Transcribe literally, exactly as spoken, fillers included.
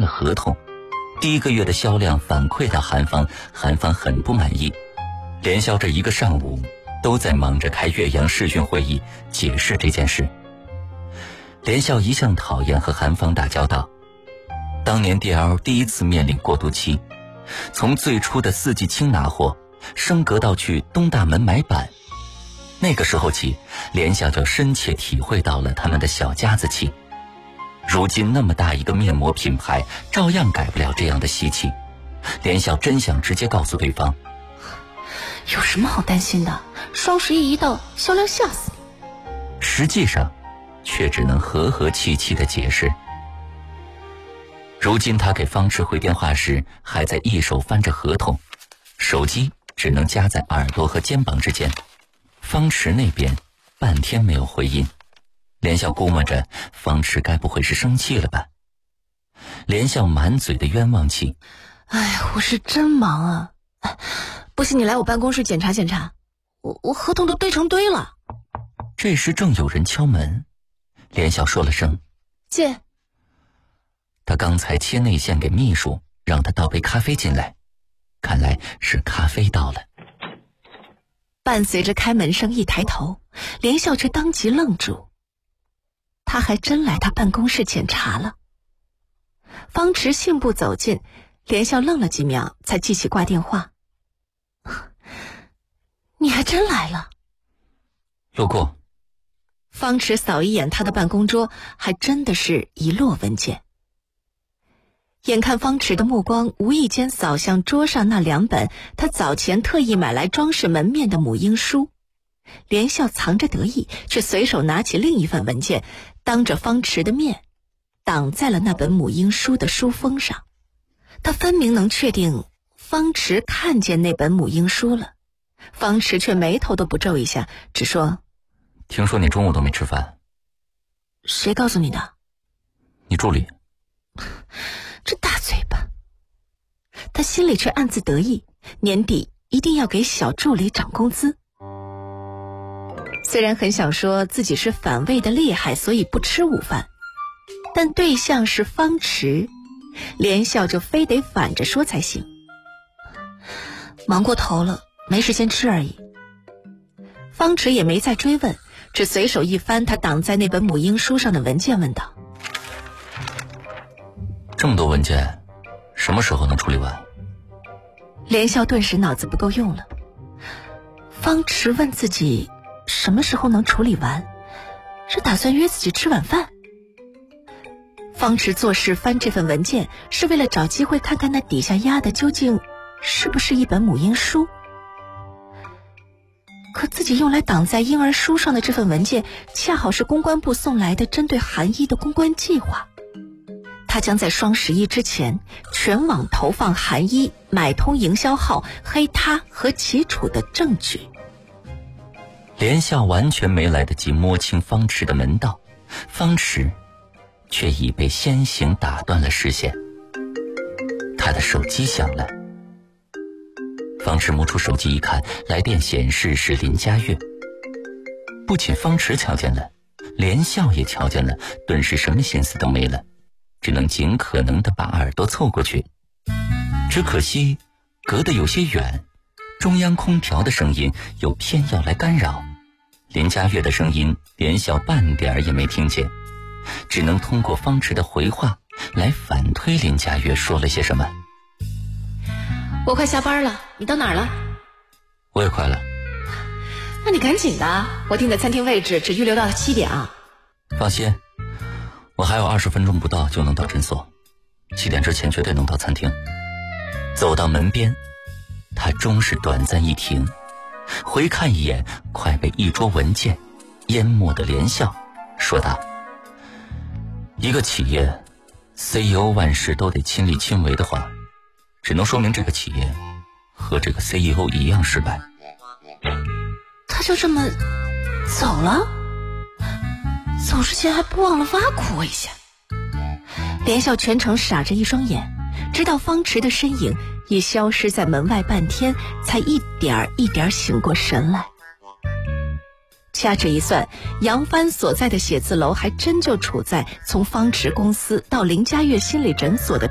了合同。第一个月的销量反馈到韩方，韩方很不满意。连销这一个上午都在忙着开岳阳视讯会议解释这件事。连校一向讨厌和韩方打交道，当年 D L 第一次面临过渡期，从最初的四季青拿货升格到去东大门买板，那个时候起，连校就深切体会到了他们的小家子气。如今那么大一个面膜品牌照样改不了这样的习气，连校真想直接告诉对方， 有什么好担心的，双十一一到，销量吓死你。 实际上却只能和和气气地解释。如今他给方池回电话时，还在一手翻着合同，手机只能夹在耳朵和肩膀之间。方池那边半天没有回音，连笑估摸着方池该不会是生气了吧。连笑满嘴的冤枉气， 哎，我是真忙啊，不信你来我办公室检查检查，我我合同都堆成堆了。 这时正有人敲门，连笑说了声进。 他刚才切内线给秘书，让他倒杯咖啡进来，看来是咖啡到了。 伴随着开门声一抬头，连笑却当即愣住，他还真来他办公室检查了。方池信步走近，连笑愣了几秒，才记起挂电话。你还真来了。 路过。 方池扫一眼他的办公桌，还真的是一摞文件。眼看方池的目光无意间扫向桌上那两本他早前特意买来装饰门面的母婴书，连笑藏着得意，却随手拿起另一份文件，当着方池的面挡在了那本母婴书的书封上。他分明能确定方池看见那本母婴书了，方池却眉头都不皱一下，只说， 听说你中午都没吃饭。 谁告诉你的？ 你助理。 这大嘴巴。他心里却暗自得意，年底一定要给小助理涨工资。虽然很想说自己是反胃的厉害，所以不吃午饭，但对象是方池，连笑就非得反着说才行。忙过头了，没时间吃而已。方池也没再追问，只随手一翻他挡在那本母婴书上的文件，问道， 这么多文件，什么时候能处理完？ 连笑顿时脑子不够用了。方池问自己什么时候能处理完，是打算约自己吃晚饭？方池做事翻这份文件，是为了找机会看看那底下压的究竟是不是一本母婴书。可自己用来挡在婴儿书上的这份文件，恰好是公关部送来的针对韩一的公关计划。他将在双十一之前全网投放韩一买通营销号黑他和齐楚的证据。 连笑完全没来得及摸清方池的门道，方池却已被先行打断了视线。他的手机响了，方池摸出手机一看，来电显示是林佳悦。不仅方池瞧见了，连笑也瞧见了，顿时什么心思都没了，只能尽可能地把耳朵凑过去。只可惜隔得有些远，中央空调的声音又偏要来干扰，林佳悦的声音连笑半点儿也没听见，只能通过方池的回话来反推林佳悦说了些什么。 我快下班了，你到哪儿了？ 我也快了。 那你赶紧的，我订的餐厅位置只预留到七点啊。 放心，我还有二十分钟不到就能到诊所，七点之前绝对能到餐厅。走到门边，他终是短暂一停，回看一眼快被一桌文件淹没的连笑，说道，一个企业 C E O 万事都得亲力亲为的话，只能说明这个企业和这个 C E O 一样失败。 他就这么走了？走之前还不忘了挖苦我一下。连笑全程傻着一双眼，直到方池的身影已消失在门外半天，才一点儿一点儿醒过神来。掐指一算，杨帆所在的写字楼还真就处在从方池公司到林佳悦心理诊所的